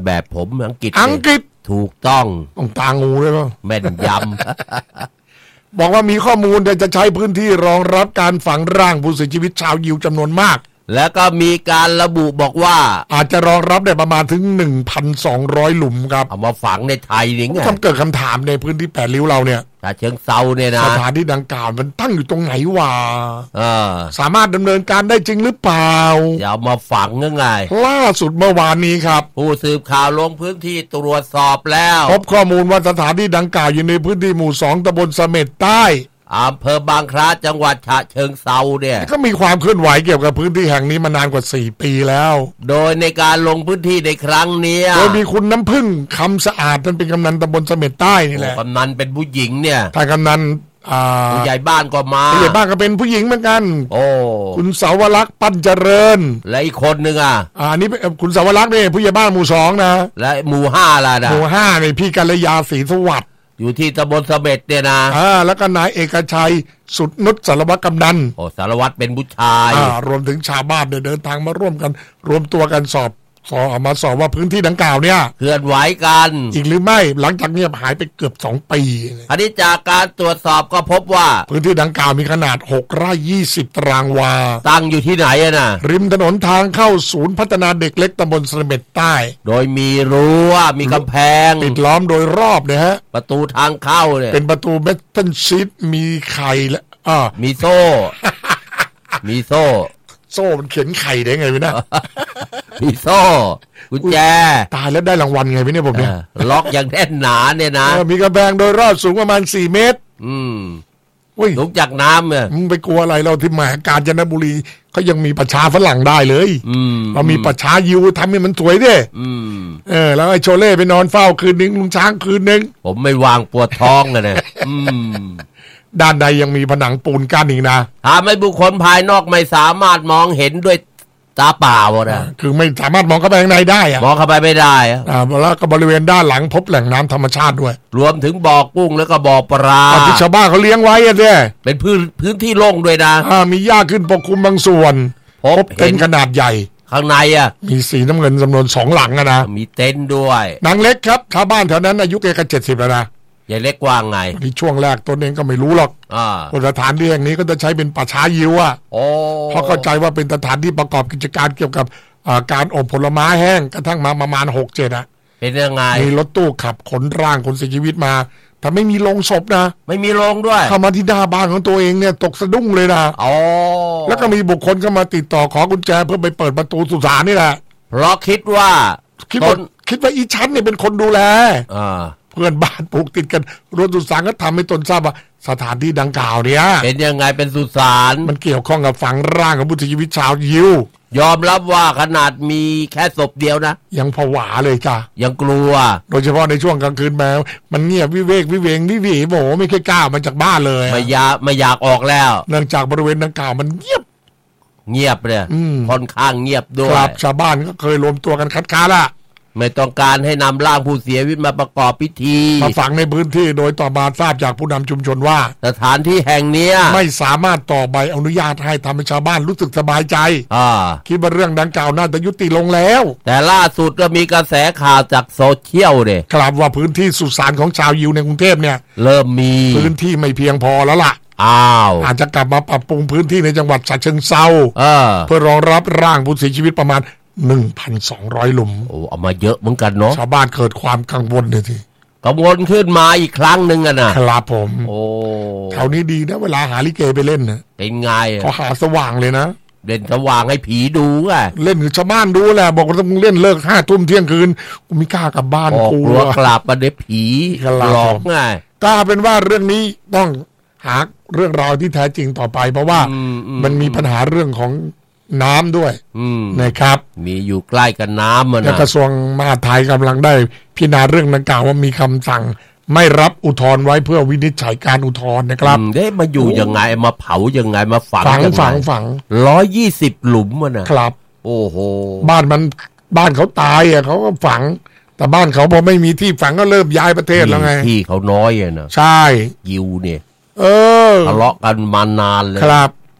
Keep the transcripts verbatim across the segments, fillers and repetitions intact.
แบบผมอังกฤษอังกฤษถูกต้องต้องตางูเลยป่ะแม่นยำ บอกว่ามีข้อมูลแต่จะใช้พื้นที่รองรับการฝังร่างผู้เสียชีวิตชาวยิวจำนวนมากแล้วก็มีการระบุบอกว่าอาจจะรองรับได้ประมาณถึง หนึ่งพันสองร้อย หลุมครับเอามาฝังในไทยนี่ไงทำเกิดคำถามในพื้นที่แปดริ้วเราเนี่ยฉะเชิงเซาเนี่ยนะสถานที่ดังกล่าวมันตั้งอยู่ตรงไหนวะเออสามารถดำเนินการได้จริงหรือเปล่าอย่ามาฝังยังไงล่าสุดเมื่อวานนี้ครับผู้สืบข่าวลงพื้นที่ตรวจสอบแล้วพบข้อมูลว่าสถานที่ดังกล่าวอยู่ในพื้นที่หมู่สองตำบลเสม็ดใต้อำเภอบางคล้าจังหวัดฉะเชิงเทราเนี่ยก็มีความเคลื่อนไหวเกี่ยวกับพื้นที่แห่งนี้มานานกว่าสี่ปีแล้วโดยในการลงพื้นที่ในครั้งนี้โดยมีคุณน้ำพึ่งคำสะอาดท่านเป็นกำนันตำบลเสม็ดใต้นี่แหละกำนันเป็นผู้หญิงเนี่ยท่านกำนันผู้ใหญ่บ้านก็มาผู้ใหญ่บ้านก็เป็นผู้หญิงเหมือนกันโอ้คุณสาวรักษ์ปั้นเจริญและอีกคนนึงอ่ะอ่านี่คุณสาวรักษ์นี่ผู้ใหญ่บ้านหมู่สองนะและหมู่ห้าล่ะนะหมู่ห้านี่พี่กัลยาศรีสวัสดิ์อยู่ที่ตำบลเสม็ดเนี่ยนะอ่าแล้วก็นายเอกชัยสุดนุชสารวัตรกำนันโอ้สารวัตรเป็นผู้ชายอ่ารวมถึงชาวบ้านเดินทางมาร่วมกันรวมตัวกันสอบสอบมาสอบว่าพื้นที่ดังกล่าวเนี่ยเคลื่อนไหวกันอีกหรือไม่หลังจากเงียบหายไปเกือบสองปีอันนี้จากการตรวจสอบก็พบว่าพื้นที่ดังกล่าวมีขนาดหกไร่ยี่สิบตารางวาตั้งอยู่ที่ไหนอะนะริมถนนทางเข้าศูนย์พัฒนาเด็กเล็กตำบลเสม็ดใต้โดยมีรั้วมีกำแพงปิดล้อมโดยรอบเนี่ยฮะประตูทางเข้าเนี่ยเป็นประตูเมทัลชีทมีไข่และอ่ามีโซ่มีโซ่โซ่มันเข็นไข่ได้ไงวะเนี่ยมีโซ่กุญแจตายแล้วได้รางวัลไงพี่เนี่ยผมเนี่ยล็อกอย่างแน่นหนาเนี่ยนะมีกำแพงโดยรอบสูงประมาณสี่เมตรอืมลุกจากน้ำเนี่ยมึงไปกลัวอะไรเราที่มหากาญจนบุรีเขายังมีประชาฝรั่งได้เลยเรามีประชายิวทำให้มันสวยดิเออแล้วไอ้โชเล่ไปนอนเฝ้าคืนนึงลุงช้างคืนนึงผมไม่วางปวดท้องเลยเนี่ยด้านใดยังมีผนังปูนกั้นอีกนะทำให้บุคคลภายนอกไม่สามารถมองเห็นด้วยตาเปล่านะคือไม่สามารถมองเข้าไปข้างในได้อะมองเข้าไปไม่ได้อะแล้วก็บริเวณด้านหลังพบแหล่งน้ำธรรมชาติด้วยรวมถึงบ่อกุ้งแล้วก็บ่อปลาที่ชาวบ้านเขาเลี้ยงไว้อะเนี่ยเป็นพื้นพื้นที่โล่งด้วยนะมีหญ้าขึ้นปกคลุมบางส่วนพบเต็นท์ขนาดใหญ่ข้างในอ่ะมีสีน้ำเงินจำนวนสองหลังอะนะมีเต็นท์ด้วยนางเล็กครับชาวบ้านแถวนั้นอายุแกก็เจ็ดสิบแล้วนะยายเล็กกว้างไงที่ช่วงแรกตนเองก็ไม่รู้หรอกอ่าสถานที่แห่งนี้ก็จะใช้เป็นป่าช้ายิวอ่ะเพราะเข้าใจว่าเป็นสถานที่ประกอบกิจการเกี่ยวกับการอบผลไม้แห้งกระทั่งมาประมาณหกเจ็ดอ่ะเป็นยังไงมีรถตู้ขับขนร่างคนเสียชีวิตมาแต่ไม่มีโลงศพนะไม่มีโลงด้วยเข้ามาที่หน้าบ้านของตัวเองเนี่ยตกสะดุ้งเลยนะอ๋อแล้วก็มีบุคคลเข้ามาติดต่อขอกุญแจเพื่อไปเปิดประตูสุสานนี่แหละเพราะคิดว่าคิดว่าคิดว่าอีชั้นเนี่ยเป็นคนดูแลอ่าเพื่อนบ้านปลูกติดกันรถสุสานก็ทำให้ตนทราบว่าสถานที่ดังกล่าวเนี่ยเป็นยังไงเป็นสุสานมันเกี่ยวข้องกับฝังร่างของผู้เสียชีวิตชาวยิวยอมรับว่าขนาดมีแค่ศพเดียวนะยังผวาเลยจ้ะยังกลัวโดยเฉพาะในช่วงกลางคืนแม้มันเงียบวิเวกวิเวงวิวีโหไม่เคยกล้ามาจากบ้านเลยไม่อยากไม่อยากออกแล้วเนื่องจากบริเวณดังกล่าวมันเงียบเงียบเลยค่อนข้างเงียบด้วยครับชาวบ้านก็เคยรวมตัวกันคัดค้านละไม่ต้องการให้นำร่างผู้เสียชีวิตมาประกอบพิธีมาฝังในพื้นที่โดยต่อมาทราบจากผู้นำชุมชนว่าสถานที่แห่งนี้ไม่สามารถต่อใบอนุญาตให้ทำให้ชาวบ้านรู้สึกสบายใจอ่าคิดว่าเรื่องดังกล่าวน่าจะยุติลงแล้วแต่ล่าสุดก็มีกระแสข่าวจากโซเชียลเนี่ยกล่าวว่าพื้นที่สุสานของชาวยิวในกรุงเทพเนี่ยเริ่มมีพื้นที่ไม่เพียงพอแล้วล่ะอ้าวอาจจะกลับมาปรับปรุงพื้นที่ในจังหวัดฉะเชิงเทราเออเพื่อรองรับร่างผู้เสียชีวิตประมาณหนึ่งพันสองร้อย หลุมโอ้เอามาเยอะเหมือนกันเนาะชาวบ้านเกิดความกังวลเลยทีกังวลขึ้นมาอีกครั้งหนึ่งอะนะครับผมโอ้แถวนี้ดีนะเวลาหาลิเกไปเล่นนะเป็นไงเขาหาสว่างเลยนะเล่นสว่างให้ผีดูไงเล่นคือชาวบ้านดูแหละบอกว่าต้องเล่นเลิกห้าทุ่มเที่ยงคืนกูไม่กล้ากลับบ้านกูกลัวกลับมาเดี๋ยวผีหลอกไงกล้าเป็นว่าเรื่องนี้ต้องหาเรื่องราวที่แท้จริงต่อไปเพราะว่ามันมีปัญหาเรื่องของน้ำด้วยนะครับมีอยู่ใกล้กับน้ำมันและกระทรวงมหาดไทยกำลังได้พิจารณาเรื่องดังกล่าวว่ามีคำสั่งไม่รับอุทธรณ์ไว้เพื่อวินิจฉัยการอุทธรณ์นะครับเด้มาอยู่ยังไงมาเผายังไงมาฝังฝังฝังฝังร้อยยี่สิบหลุมมันนะครับโอ้โหบ้านมันบ้านเขาตายอ่ะเขาก็ฝังแต่บ้านเขาพอไม่มีที่ฝังก็เริ่มย้ายประเทศแล้วไงที่เขาน้อยอ่ะนะใช่ยิวเนี่ยเออทะเลาะกันมานานเลยครับ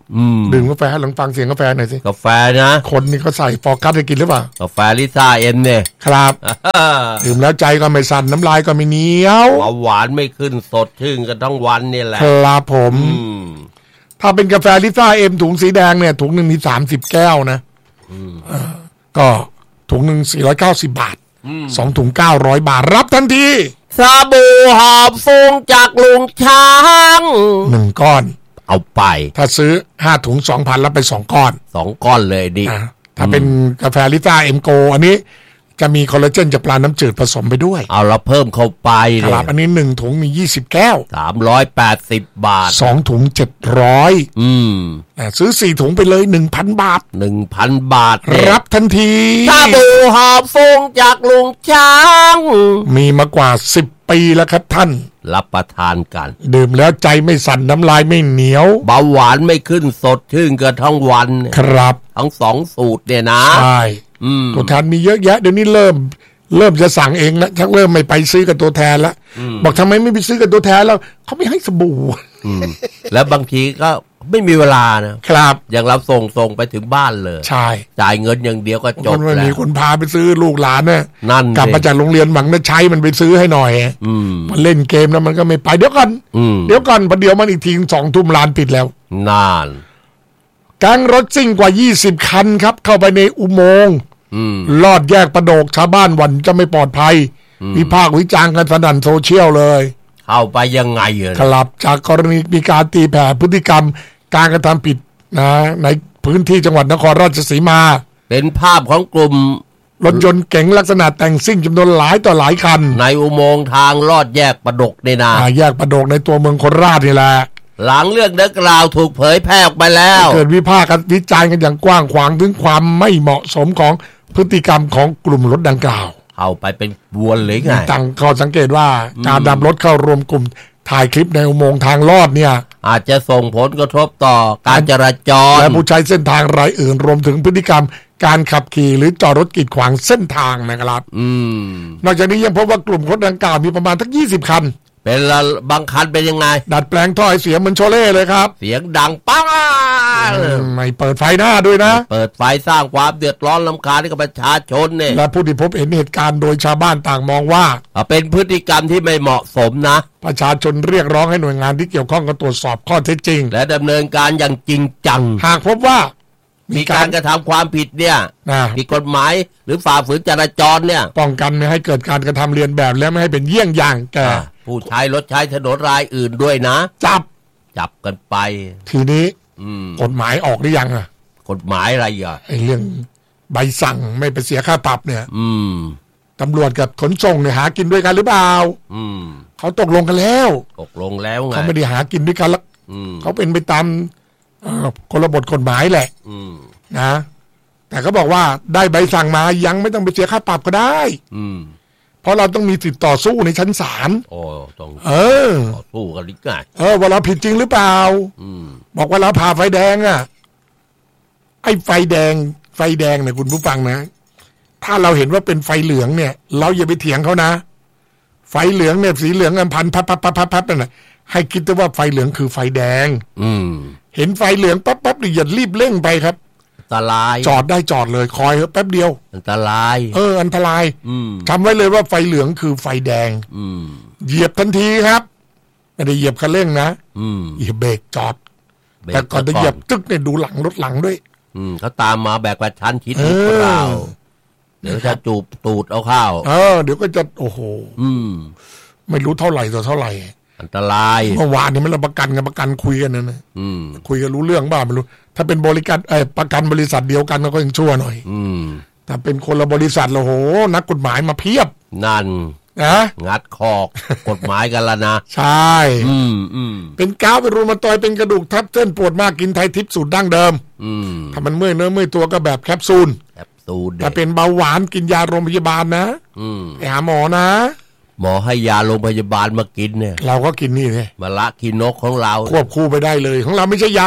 ดื่มกาแฟลองฟังเสียงกาแฟหน่อยสิกาแฟนะคนนี่เขาใส่ฟอร์คัสให้กินหรือเปล่ากาแฟลิซ่าเอ็มเนี่ยครับดื่มแล้วใจก็ไม่สั่นน้ำลายก็ไม่เหนียวหวานไม่ขึ้นสดชื่นกันทั้งวันนี่แหละครับผมถ้าเป็นกาแฟลิซ่าเอ็มถุงสีแดงเนี่ยถุงหนึ่งมีสามสิบแก้วนะก็ถุงหนึ่งสี่ร้อยเก้าสิบบาทสองถุงเก้าร้อยบาทรับทันทีสบู่หอมฟุ้งจากลุงช้างหนึ่งก้อนเอาไปถ้าซื้อห้าถุงสองพันรับไปสองก้อนสองก้อนเลยดิถ้าเป็นกาแฟลิซ่าเอ็มโกอันนี้จะมีคอลลาเจนจากปลาน้ำจืดผสมไปด้วยเอาเราเพิ่มเข้าไปเลยครับอันนี้หนึ่งถุงมียี่สิบแก้วสามร้อยแปดสิบบาทสองถุงเจ็ดร้อยอืมซื้อสี่ถุงไปเลยหนึ่งพันบาทหนึ่งพันบาทรับทันทีสบู่หอมฟุ้งจากลุงช้างมีมากว่าสิบปีแล้วครับท่านรับประทานกันดื่มแล้วใจไม่สั่นน้ำลายไม่เหนียวเบาหวานไม่ขึ้นสดชื่นกันทั้งวันครับทั้งสองสูตรเนี่ยนะใช่ตัวแทนมีเยอะแยะเดี๋ยวนี้เริ่มเริ่มจะสั่งเองแล้วชักเริ่มไม่ไปซื้อกับตัวแทนแล้วบอกทำไมไม่ไปซื้อกับตัวแทนแล้วเขาไม่ให้สบู่แล้วบางทีก็ไม่มีเวลานะครับอย่างเราส่งส่งไปถึงบ้านเลยใช่จ่ายเงินอย่างเดียวก็จบแล้วมีคนพาไปซื้อลูกหลานเนี่ยนั่นกลับมาจากโรงเรียนหวังจะใช้มันไปซื้อให้หน่อยมันเล่นเกมแล้วมันก็ไม่ไปเดี๋ยวก่อนเดี๋ยวก่อนประเดี๋ยวมันอีกทีสองทุ่มร้านปิดแล้วนานแก๊งรถซิ่งกว่ายี่สิบคันครับเข้าไปในอุโมงค์ลอดแยกประโดกชาวบ้านหวั่นจะไม่ปลอดภัยวิพากษ์วิจารณ์กันสนั่นโซเชียลเลยเข้าไปยังไงเหรอครับจากกรณีมีการตีแผ่พฤติกรรมการกระทำผิดนะในพื้นที่จังหวัดนครราชสีมาเป็นภาพของกลุ่มรถยนต์เก๋งลักษณะแต่งซิ่งจำนวนหลายต่อหลายคันในอุโมงค์ทางลอดแยกประโดกนี่นะแยกประโดกในตัวเมืองโคราชนี่แหละหลังเรื่องดังกล่าวถูกเผยแพร่ออกไปแล้วเกิดวิพากษ์กันวิจารณ์กันอย่างกว้างขวางถึงความไม่เหมาะสมของพฤติกรรมของกลุ่มรถดังกล่าวเข้าไปเป็นวนเลยไงตั้งข้อสังเกตว่าการนำรถเข้ารวมกลุ่มถ่ายคลิปในอุโมงค์ทางลอดเนี่ยอาจจะส่งผลกระทบต่อการจราจรและผู้ใช้เส้นทางรายอื่นรวมถึงพฤติกรรมการขับขี่หรือจอดรถกีดขวางเส้นทางนะครับนอกจากนี้ยังพบว่ากลุ่มรถดังกล่าวมีประมาณทั้งยี่สิบคันเป็นบางคันเป็นยังไงดัดแปลงท่อเสียงเหมือนโชเล่เลยครับเสียงดังปังไม่เปิดไฟหน้าด้วยนะเปิดไฟสร้างความเดือดร้อนรำคาญให้กับประชาชนเนี่ยและผู้ที่พบเห็นเหตุการณ์โดยชาวบ้านต่างมองว่าเป็นพฤติกรรมที่ไม่เหมาะสมนะประชาชนเรียกร้องให้หน่วยงานที่เกี่ยวข้องกับตรวจสอบข้อเท็จจริงและดำเนินการอย่างจริงจังหากพบว่ามีการกระทำความผิดเนี่ยผิดกฎหมายหรือฝ่าฝืนจราจรเนี่ยป้องกันไม่ให้เกิดการกระทำเลียนแบบและไม่ให้เป็นเยี่ยงอย่างแก่ผู้ใช้รถใช้ถนนรายอื่นด้วยนะจับจับกันไปทีนี้กฎหมายออกหรือยังอ่ะกฎหมายอะไรอ่ะไอ้เรื่องใบสั่งไม่ไปเสียค่าปรับเนี่ยตำรวจกับขนส่งเนี่ยหากินด้วยกันหรือเปล่าเขาตกลงกันแล้วตกลงแล้วไงเขาไม่ได้หากินด้วยกันแล้วเขาเป็นไปตามกฎระบบกฎหมายแหละนะแต่เขาบอกว่าได้ใบสั่งมายังไม่ต้องไปเสียค่าปรับก็ได้เพราะเราต้องมีสิทธิ์ต่อสู้ในชั้นศาลโอ้ต้องเออต่อสู้กันดิไงเออว่าเราผิดจริงหรือเปล่าบอกว่าเราผ่าไฟแดงอ่ะไอ้ไฟแดงไฟแดงเนี่ยคุณผู้ฟังนะถ้าเราเห็นว่าเป็นไฟเหลืองเนี่ยเราอย่าไปเถียงเขานะไฟเหลืองเนี่ยสีเหลืองอันพันพับพับพับพับพับนั่นแหละให้คิดว่าไฟเหลืองคือไฟแดงเห็นไฟเหลืองปั๊บปั๊บนี่อย่ารีบเร่งไปครับอันตรายจอดได้จอดเลยคอยแป๊บเดียวอันตรายเอออันตรายทำไว้เลยว่าไฟเหลืองคือไฟแดงเหยียบทันทีครับไม่ได้เหยียบคันเร่งนะเหยียบเบรกจอดแต่ก่อนจะเหยียบตึกเนี่ยดูหลังรถหลังด้วยเขาตามมาแบกกระชั้นชิดหรือเปล่าเดี๋ยวจะจูบตูดเอาข้าวเออเดี๋ยวก็จะโอ้โหไม่รู้เท่าไหร่ต่อเท่าไหร่อันตรายเมื่อวานนี้มันเราประกันกันประกันคุยกันนะนะคุยกันรู้เรื่องบ้างไม่รู้ถ้าเป็นบริการเออประกันบริษัทเดียวกันก็ยังชั่วหน่อยแต่เป็นคนละบริษัทเราโหนักกฎหมายมาเพียบนั่นนะงัดคอกกฎหมายกันละนะใช่เป็นก้าวเป็นรูมาตอยเป็นกระดูกทับเส้นปวดมากกินไทยทิพย์สูตรดั้งเดิมถ้ามันเมื่อยเนื้อเมื่อยตัวก็แบบแคปซูลแคปซูลถ้าเป็นเบาหวานกินยาโรงพยาบาลนะไปหาหมอนะหมอให้ยาโรงพยาบาลมากินเนี่ยเราก็กินนี่เลยมะละกินนกของเราควบคู่ไปได้เลยของเราไม่ใช่ยาหรอก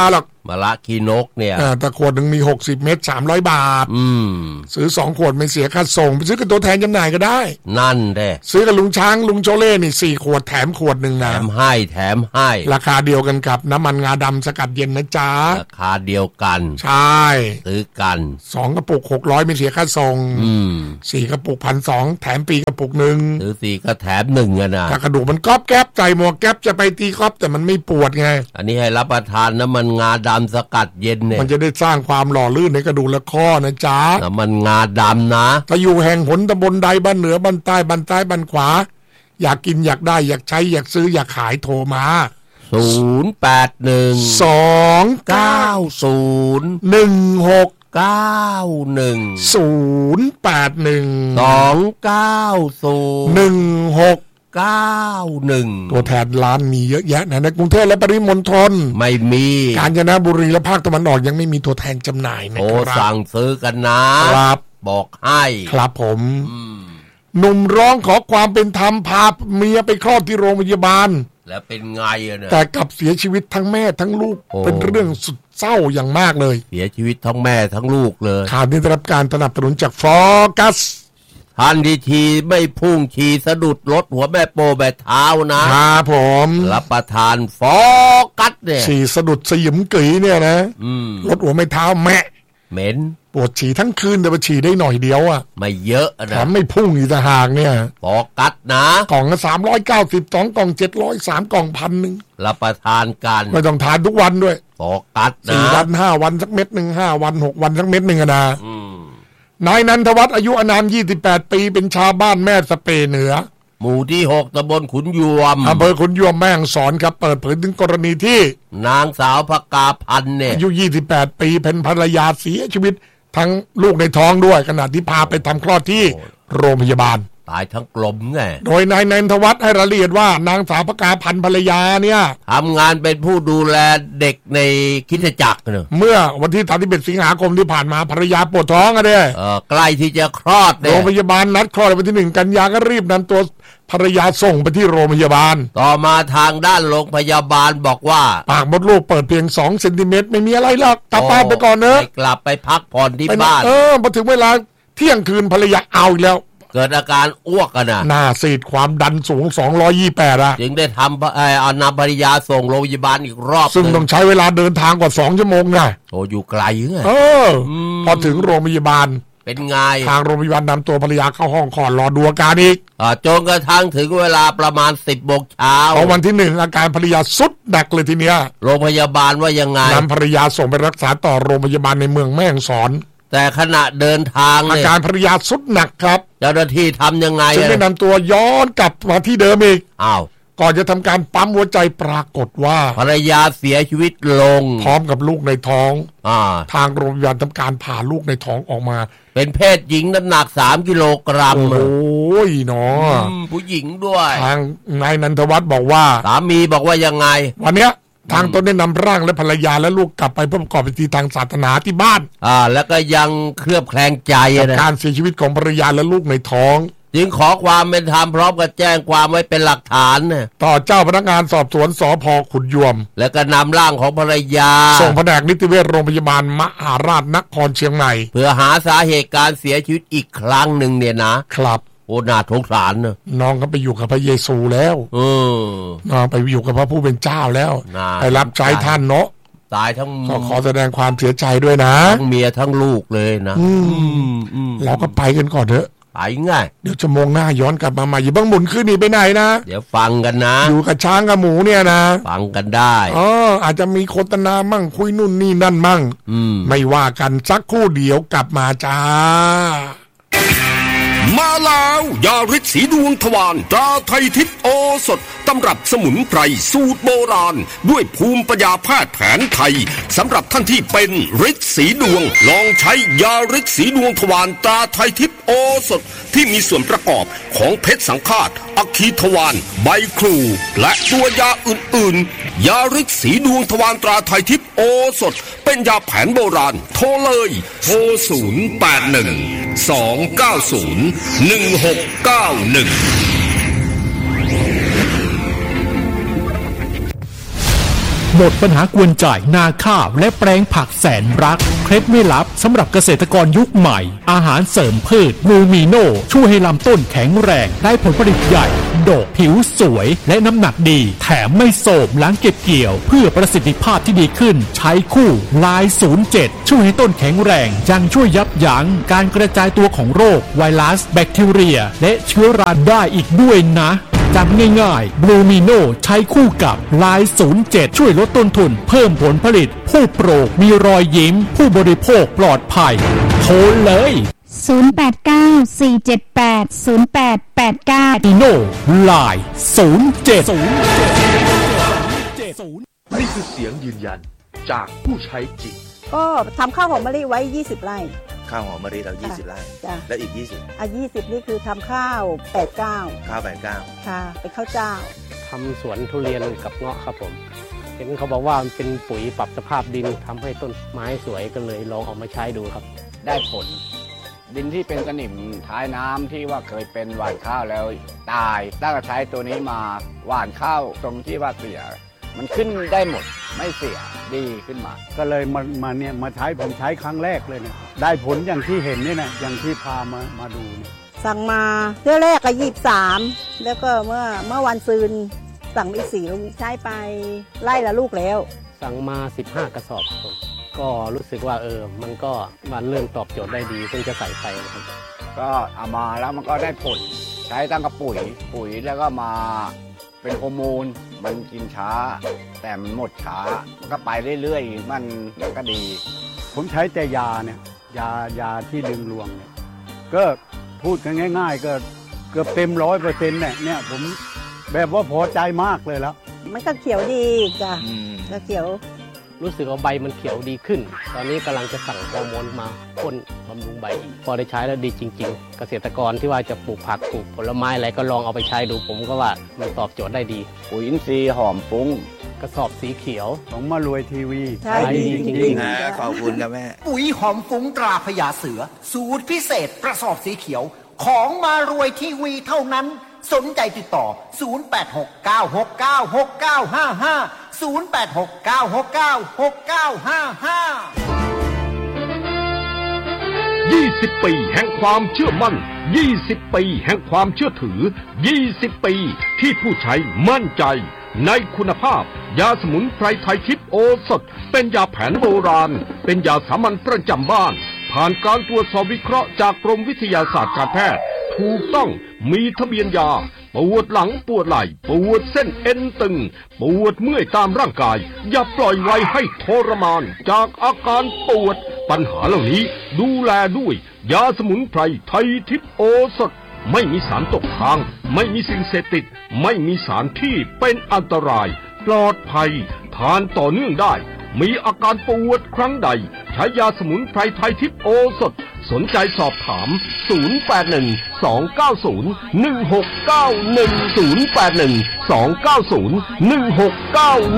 มะละขี้นกเนี่ยแต่ขวดหนึ่งมีหกสิบเม็ดสามร้อยบาทอืมซื้อสองขวดไม่เสียค่าส่งไปซื้อกับตัวแทนจำหน่ายก็ได้นั่นแหละซื้อกับลุงช้างลุงโจเล่นี่สี่ขวดแถมขวดหนึ่งนะแถมให้แถมให้ราคาเดียวกันกับน้ำมันงาดำสกัดเย็นนะจ๊ะราคาเดียวกันใช่ซื้อกันสองกระปุกหกร้อยไม่เสียค่าส่งอืมสี่กระปุกพันสองแถมปีกระปุกหนึ่งซื้อสี่ก็แถมหนึ่งอะนะถ้ากระดูกมันก๊อบแก๊บใจหมวกแก๊บจะไปตีก๊อบแต่มันไม่ปวดไงอันนี้ให้รับประทานน้ำมันงาดำสกัดเย็นเนี่ยมันจะได้สร้างความหล่อลื่นในกระดูกและข้อนะจ๊ะน้ำมันงาดำนะถ้าอยู่แห่งหนตำบลใดบ้านเหนือบ้านใต้บ้านใต้บ้านขวาอยากกินอยากได้อยากใช้อยากซื้ออยากขายโทรมาศูนย์แปดหนึ่งสองเก้าศูนย์หนึ่งหกเก้าหนึ่งศูนย์แปดหนึ่งสองเก้าศูนย์หนึ่งหกเก้าหนึ่งตัวแทนร้านมีเยอะแยะนะในกรุงเทพและปริมณฑลไม่มีกาญจนบุรีและภาคตะวันออกยังไม่มีตัวแทนจำหน่ายนะครับโอ้สั่งซื้อกันนะครับบอกให้ครับผมหนุ่มร้องขอความเป็นธรรมพาเมียไปคลอดที่โรงพยาบาลแล้วเป็นไงอะเนี่ยแต่กลับเสียชีวิตทั้งแม่ทั้งลูกเป็นเรื่องสุดเศร้าอย่างมากเลยเสียชีวิตทั้งแม่ทั้งลูกเลยข่าวนี้ได้รับการสนับสนุนจากฟอกัสทันทีทีไม่พุ่งขี่สะดุดรถหัวแม่โปแม่เท้านะครับผมรับประทานฟอกัสเนี่ยฉี่สะดุดสยิมกึ๋ยเนี่ยนะรถหัวแม่เท้าแม่เหม็นปวดฉี่ทั้งคืนแต่ว่าฉี่ได้หน่อยเดียวอ่ะไม่เยอะนะแถมไม่พุ่งอีกต่างหากเนี่ยฟอกัสนะกล่องละสามร้อยเก้าสิบสองกล่องเจ็ดร้อยสามกล่องพันหนึ่งรับประทานกันไม่ต้องทานทุกวันด้วยฟอกัสนะสี่วันห้าวันสักเม็ดหนึ่งห้าวันหกวันสักเม็ดหนึ่งนะนายนันทวัฒน์อายุอานามยี่สิบแปดปีเป็นชาวบ้านแม่สเปเหนือหมู่ที่หกตำบลขุนยวมอำเภอขุนยวมแม่ฮ่องสอนครับเปิดเผยถึงกรณีที่นางสาวภกาพันธ์เนี่ยอายุยี่สิบแปดปีเป็นภรรยาเสียชีวิตทั้งลูกในท้องด้วยขณะที่พาไปทำคลอดที่โรงพยาบาลตายทั้งกลมไงโดยนายนันทวัฒน์ให้รายละเอียดว่านางสาวภกาพันธ์ภรรยาเนี่ยทำงานเป็นผู้ดูแลเด็กในคริสตจักรเนอะเมื่อวันที่สามสิบเอ็ดสิงหาคมที่ผ่านมาภรรยาปวดท้องอะเนี่ยเออใกล้ที่จะคลอดโรงพยาบาลนัดคลอดวันที่หนึ่งกันยาก็รีบนำตัวภรรยาส่งไปที่โรงพยาบาลต่อมาทางด้านโรงพยาบาลบอกว่าปากมดลูกเปิดเพียงสองเซนติเมตรไม่มีอะไรหรอกกลับบ้านไปก่อนเนอะกลับไปพักผ่อนที่บ้านเออพอถึงเวลาเที่ยงคืนภรรยาเอาอีกแล้วเกิดอาการอ้วกกันนะหน้าซีดความดันสูงสองร้อยยี่สิบแปดอ่ะจึงได้ทำเอานำภรรยาส่งโรงพยาบาลอีกรอบซึ่งต้องใช้เวลาเดินทางกว่าสองชั่วโมงไงโอ้อยู่ไกลไงเออพอถึงโรงพยาบาลเป็นไงทางโรงพยาบาลนำตัวภรรยาเข้าห้องคลอดรอดูอาการอีกจนกระทั่งถึงเวลาประมาณสิบโมงเช้าของวันที่หนึ่งอาการภรรยาสุดหนักเลยทีเนี้ยโรงพยาบาลว่ายังไงนำภรรยาส่งไปรักษาต่อโรงพยาบาลในเมืองแม่ฮ่องสอนแต่ขณะเดินทางอาการภรรยาสุดหนักครับเจ้าหน้าที่ทำยังไงจึงได้นำตัวย้อนกลับมาที่เดิมอีกอ้าวก่อนจะทำการปั๊มหัวใจปรากฏว่าภรรยาเสียชีวิตลงพร้อมกับลูกในท้องอ่าทางโรงพยาบาลทำการผ่าลูกในท้องออกมาเป็นเพศหญิงน้ำหนักสามกิโลกรัมโอ้ยเนาะผู้หญิงด้วยทางนายนันทวัฒน์บอกว่าสามีบอกว่ายังไงวันเนี้ยทางตนได้นำร่างและภรรยาและลูกกลับไปเพื่อประกอบพิธีทางศาสนาที่บ้านอ่าแล้วก็ยังเคลือบแคลงใจนะการเสียชีวิตของภรรยาและลูกในท้องจึงขอความเป็นธรรมพร้อมกับแจ้งความไว้เป็นหลักฐานเนี่ยต่อเจ้าพนักงานสอบสวนสภ.ขุนยวมแล้วก็นำร่างของภรรยาส่งแผนกนิติเวชโรงพยาบาลมหาราชนครเชียงใหม่เพื่อหาสาเหตุการเสียชีวิตอีกครั้งหนึ่งเนี่ยนะครับโอ้น่าสงสารเนอะน้องก็ไปอยู่กับพระเยซูแล้วเออน้องไปอยู่กับพระผู้เป็นเจ้าแล้วไปรับใช้ท่านเนาะตายทั้งขอขอแสดงความเสียใจด้วยนะทั้งเมียทั้งลูกเลยนะเราก็ไปกันก่อนเถอะไปง่ายเดี๋ยวจะมองหน้าย้อนกลับมาใหม่อย่าเพิ่งหมุนขึ้นนี่ไปไหนนะเดี๋ยวฟังกันนะอยู่กับช้างกับหมูเนี่ยนะฟังกันได้อ๋ออาจจะมีโฆษณามั่งคุยนู่นนี่นั่นมั่งไม่ว่ากันสักครู่เดียวกลับมาจ้ามาแล้วยาฤทธิ์สีดวงทวารตราไทยทิพย์โอสถตำรับสมุนไพรสูตรโบราณด้วยภูมิปัญญาแพทย์แผนไทยสำหรับท่านที่เป็นฤทธิ์สีดวงลองใช้ยาฤทธิ์สีดวงทวารตราไทยทิพย์โอสถที่มีส่วนประกอบของเพชรสังฆาตอัคคีทวารใบครูและตัวยาอื่นๆยาฤทธิ์สีดวงทวารตราไทยทิพย์โอสถเป็นยาแผนโบราณโทรเลยโทรศูนย์แปดหนึ่งสองเก้าศูนย์หนึ่งหกเก้าหนึ่งหมดปัญหากวนจ่ายนาข้าวและแปลงผักแสนรักเคล็ดไม่ลับสำหรับเกษตรกรยุคใหม่อาหารเสริมพืชบลูมิโนช่วยให้ลำต้นแข็งแรงได้ผลผลิตใหญ่ดกผิวสวยและน้ำหนักดีแถมไม่โสมหลังเก็บเกี่ยวเพื่อประสิทธิภาพที่ดีขึ้นใช้คู่ลายศูนย์เจ็ดช่วยให้ต้นแข็งแรงยังช่วยยับยั้งการกระจายตัวของโรคไวรัสแบคทีเรียและเชื้อราได้อีกด้วยนะจำง่ายๆบลูมิโนใช้คู่กับลายศูนย์เจ็ดช่วยลดต้นทุนเพิ่มผลผลิตผู้ปลูกมีรอยยิ้มผู้บริโภคปลอดภัยโทรเลยศูนย์ แปด เก้า สี่ เจ็ด แปด ศูนย์ แปด แปด เก้ามิโนลายศูนย์เจ็ดนี่คือเสียงยืนยันจากผู้ใช้จริงก็ทำข้าวหอมมะลิไว้ยี่สิบไร่ข้าวหอมมะลิเรายี่สิบไร่แล้วอีกยี่สิบอ่ะยี่สิบนี่คือทำข้าวแปดเก้าข้าวแปดเก้าค่ะเป็นข้าวเจ้าทำสวนทุเรียนกับเงาะครับผมเห็นเขาบอกว่ามันเป็นปุ๋ยปรับสภาพดินทำให้ต้นไม้สวยก็เลยลองเอามาใช้ดูครับได้ผลดินที่เป็นสนิมท้ายน้ำที่ว่าเคยเป็นหว่านข้าวแล้วตายตั้งแต่ใช้ตัวนี้มาหว่านข้าวตรงที่ว่าเสียมันขึ้นได้หมดไม่เสียดีขึ้นมาก็เลยมามาเนี่ยมาใช้ผมใช้ครั้งแรกเลยเนี่ยได้ผลอย่างที่เห็นนี่นะอย่างที่พามามาดูเนี่ยสั่งมาเที่ยวแรกก็ยี่สิบสามแล้วก็เมื่อเมื่อวันซืนสั่งอีกสี่ลูกใช้ไปไล่ละลูกแล้วสั่งมาสิบห้ากระสอบครับผมก็รู้สึกว่าเออมันก็มันเริ่มตอบโจทย์ได้ดีเพิ่งจะใส่ไปนะครับก็เอามาแล้วมันก็ได้ผลใช้ตั้งกระปุ๋ยปุ๋ยแล้วก็มาเป็นฮอร์โมนมันกินช้าแต่มันหมดช้ามันก็ไปเรื่อยๆมันก็ดีผมใช้แต่ยาเนี่ยยายาที่ดึงรวงเนี่ยก็พูดกันง่ายๆก็เกือบเต็มร้อยเปอร์เซ็นต์เนี่ยเนี่ยผมแบบว่าพอใจมากเลยแล้วมันก็เขียวดีจ้ะแล้วเขียวรู้สึกว่าใบมันเขียวดีขึ้นตอนนี้กำลังจะสั่งฮอร์โมนมาพ่นบำรุงใบอีกพอได้ใช้แล้วดีจริงๆเกษตรกรที่ว่าจะปลูกผักปลูกผลไม้อะไรก็ลองเอาไปใช้ดูผมก็ว่ามันตอบโจทย์ได้ดีปุ๋ยอินทรีย์หอมฟุ้งกระสอบสีเขียวของมารวยทีวีใช่ดีจริงๆนะขอบคุณครับแม่ปุ๋ยหอมฟุ้งตราพญาเสือสูตรพิเศษกระสอบสีเขียวของมารวยทีวีเท่านั้นสนใจติดต่อศูนย์ แปด หก เก้า หก เก้า หก เก้า ห้า ห้า ศูนย์ แปด หก เก้า หก เก้า หก เก้า ห้า ห้ายี่สิบปีแห่งความเชื่อมั่นยี่สิบปีแห่งความเชื่อถือยี่สิบปีที่ผู้ใช้มั่นใจในคุณภาพยาสมุนไพรไทยทิพย์โอสถเป็นยาแผนโบราณเป็นยาสามัญประจำบ้านผ่านการตรวจสอบวิเคราะห์จากกรมวิทยาศาสตร์การแพทย์ถูกต้องมีทะเบียนยาปวดหลังปวดไหล่ปวดเส้นเอ็นตึงปวดเมื่อยตามร่างกายอย่าปล่อยไว้ให้ทรมานจากอาการปวดปัญหาเหล่านี้ดูแลด้วยยาสมุนไพรไทยทิพย์โอสถไม่มีสารตกค้างไม่มีสิ่งเสพติดไม่มีสารที่เป็นอันตรายปลอดภัยทานต่อเนื่องได้มีอาการปวดครั้งใดใช้ยาสมุนไพรไทยทิพย์โอสถสนใจสอบถามศูนย์ แปด หนึ่ง สอง เก้า ศูนย์ หนึ่ง หก เก้า หนึ่ง ศูนย์ แปด หนึ่ง สอง เก้า ศูนย์ หนึ่ง หก เก้า